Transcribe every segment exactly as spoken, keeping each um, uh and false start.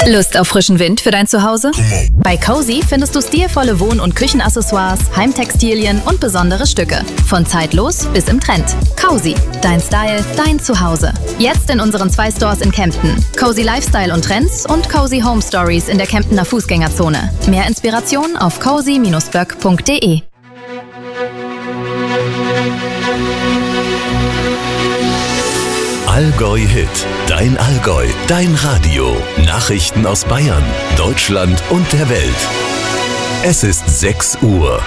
Lust auf frischen Wind für dein Zuhause? Bei Cozy findest du stilvolle Wohn- und Küchenaccessoires, Heimtextilien und besondere Stücke. Von zeitlos bis im Trend. Cozy, dein Style, dein Zuhause. Jetzt in unseren zwei Stores in Kempten. Cozy Lifestyle und Trends und Cozy Home Stories in der Kemptener Fußgängerzone. Mehr Inspiration auf cozy Bindestrich böck Punkt de. Allgäu Hit, dein Allgäu, dein Radio. Nachrichten aus Bayern, Deutschland und der Welt. Es ist sechs Uhr.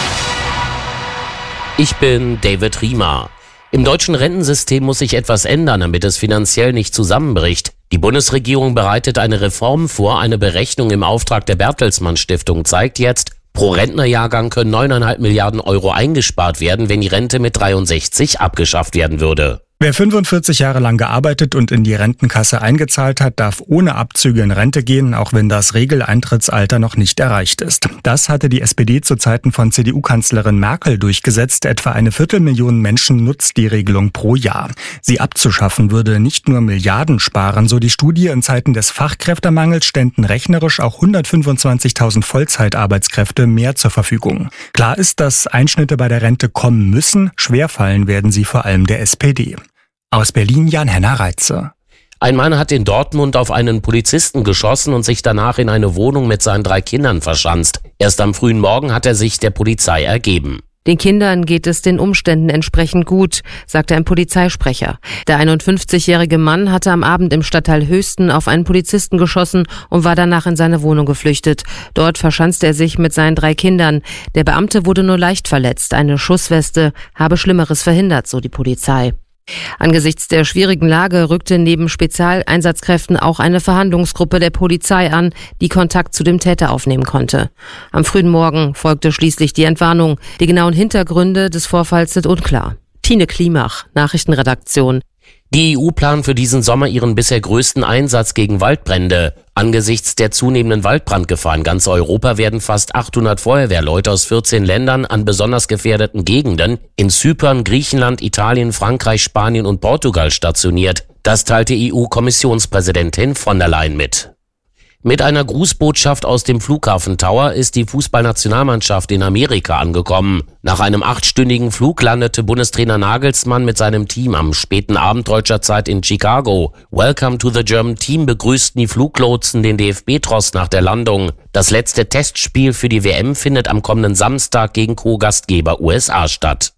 Ich bin David Riemer. Im deutschen Rentensystem muss sich etwas ändern, damit es finanziell nicht zusammenbricht. Die Bundesregierung bereitet eine Reform vor. Eine Berechnung im Auftrag der Bertelsmann Stiftung zeigt jetzt, pro Rentnerjahrgang können neun Komma fünf Milliarden Euro eingespart werden, wenn die Rente mit dreiundsechzig abgeschafft werden würde. Wer fünfundvierzig Jahre lang gearbeitet und in die Rentenkasse eingezahlt hat, darf ohne Abzüge in Rente gehen, auch wenn das Regeleintrittsalter noch nicht erreicht ist. Das hatte die S P D zu Zeiten von C D U-Kanzlerin Merkel durchgesetzt. Etwa eine Viertelmillion Menschen nutzt die Regelung pro Jahr. Sie abzuschaffen würde nicht nur Milliarden sparen, so die Studie. In Zeiten des Fachkräftemangels ständen rechnerisch auch hundertfünfundzwanzigtausend Vollzeitarbeitskräfte mehr zur Verfügung. Klar ist, dass Einschnitte bei der Rente kommen müssen. Schwerfallen werden sie vor allem der S P D. Aus Berlin Jan-Henner Reitze. Ein Mann hat in Dortmund auf einen Polizisten geschossen und sich danach in eine Wohnung mit seinen drei Kindern verschanzt. Erst am frühen Morgen hat er sich der Polizei ergeben. Den Kindern geht es den Umständen entsprechend gut, sagte ein Polizeisprecher. Der einundfünfzigjährige Mann hatte am Abend im Stadtteil Höchsten auf einen Polizisten geschossen und war danach in seine Wohnung geflüchtet. Dort verschanzte er sich mit seinen drei Kindern. Der Beamte wurde nur leicht verletzt. Eine Schussweste habe Schlimmeres verhindert, so die Polizei. Angesichts der schwierigen Lage rückte neben Spezialeinsatzkräften auch eine Verhandlungsgruppe der Polizei an, die Kontakt zu dem Täter aufnehmen konnte. Am frühen Morgen folgte schließlich die Entwarnung. Die genauen Hintergründe des Vorfalls sind unklar. Tine Klimach, Nachrichtenredaktion. Die E U plant für diesen Sommer ihren bisher größten Einsatz gegen Waldbrände. Angesichts der zunehmenden Waldbrandgefahr in ganz Europa werden fast achthundert Feuerwehrleute aus vierzehn Ländern an besonders gefährdeten Gegenden in Zypern, Griechenland, Italien, Frankreich, Spanien und Portugal stationiert. Das teilte E U-Kommissionspräsidentin von der Leyen mit. Mit einer Grußbotschaft aus dem Flughafen Tower ist die Fußballnationalmannschaft in Amerika angekommen. Nach einem achtstündigen Flug landete Bundestrainer Nagelsmann mit seinem Team am späten Abend deutscher Zeit in Chicago. Welcome to the German Team begrüßten die Fluglotsen den D F B-Tross nach der Landung. Das letzte Testspiel für die W M findet am kommenden Samstag gegen Co-Gastgeber U S A statt.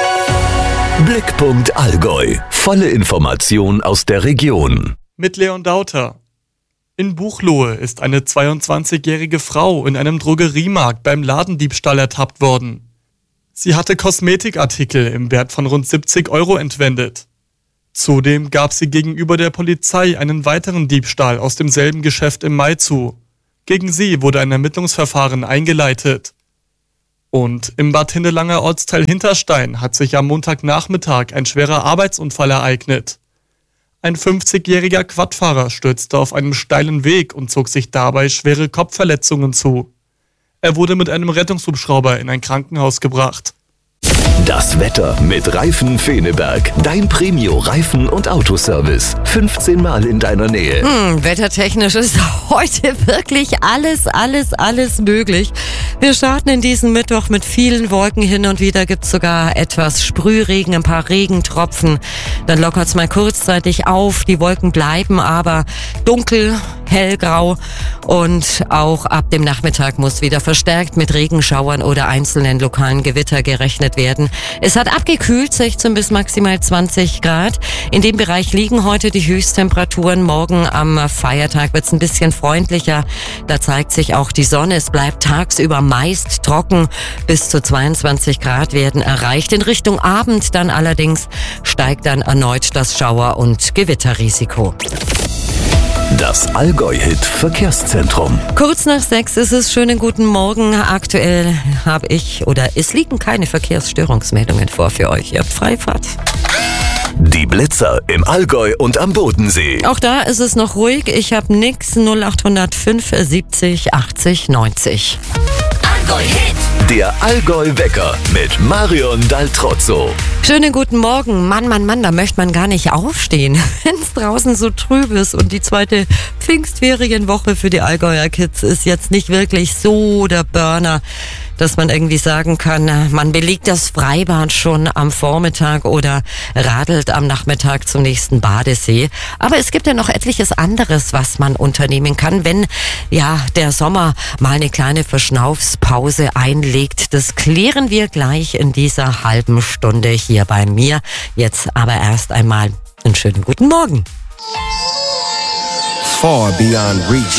Blickpunkt Allgäu. Volle Information aus der Region. Mit Leon Dauter. In Buchloe ist eine zweiundzwanzigjährige Frau in einem Drogeriemarkt beim Ladendiebstahl ertappt worden. Sie hatte Kosmetikartikel im Wert von rund siebzig Euro entwendet. Zudem gab sie gegenüber der Polizei einen weiteren Diebstahl aus demselben Geschäft im Mai zu. Gegen sie wurde ein Ermittlungsverfahren eingeleitet. Und im Bad Hindelanger Ortsteil Hinterstein hat sich am Montagnachmittag ein schwerer Arbeitsunfall ereignet. Ein fünfzigjähriger Quadfahrer stürzte auf einem steilen Weg und zog sich dabei schwere Kopfverletzungen zu. Er wurde mit einem Rettungshubschrauber in ein Krankenhaus gebracht. Das Wetter mit Reifen Feneberg. Dein Premio-Reifen- und Autoservice. fünfzehn Mal in deiner Nähe. Hm, wettertechnisch ist heute wirklich alles, alles, alles möglich. Wir starten in diesen Mittwoch mit vielen Wolken. Hin und wieder gibt es sogar etwas Sprühregen, ein paar Regentropfen. Dann lockert es mal kurzzeitig auf. Die Wolken bleiben aber dunkel, hellgrau. Und auch ab dem Nachmittag muss wieder verstärkt mit Regenschauern oder einzelnen lokalen Gewitter gerechnet werden. Es hat abgekühlt, sechzehn bis maximal zwanzig Grad. In dem Bereich liegen heute die Höchsttemperaturen. Morgen am Feiertag wird es ein bisschen freundlicher. Da zeigt sich auch die Sonne. Es bleibt tagsüber meist trocken. Bis zu zweiundzwanzig Grad werden erreicht. In Richtung Abend dann allerdings steigt dann erneut das Schauer- und Gewitterrisiko. Das Allgäu-Hit Verkehrszentrum. Kurz nach sechs ist es. Schönen guten Morgen. Aktuell habe ich oder es liegen keine Verkehrsstörungsmeldungen vor für euch. Ihr habt Freifahrt. Die Blitzer im Allgäu und am Bodensee. Auch da ist es noch ruhig. Ich habe nix. null acht null fünf siebzig achtzig neunzig. Allgäu-Hit. Der Allgäu-Wecker mit Marion Daltrozzo. Schönen guten Morgen. Mann, Mann, Mann, da möchte man gar nicht aufstehen, wenn es draußen so trüb ist. Und die zweite Pfingstferienwoche für die Allgäuer Kids ist jetzt nicht wirklich so der Burner, dass man irgendwie sagen kann, man belegt das Freibad schon am Vormittag oder radelt am Nachmittag zum nächsten Badesee. Aber es gibt ja noch etliches anderes, was man unternehmen kann, wenn ja der Sommer mal eine kleine Verschnaufspause einlegt. Das klären wir gleich in dieser halben Stunde hier bei mir. Jetzt aber erst einmal einen schönen guten Morgen. Far beyond reach.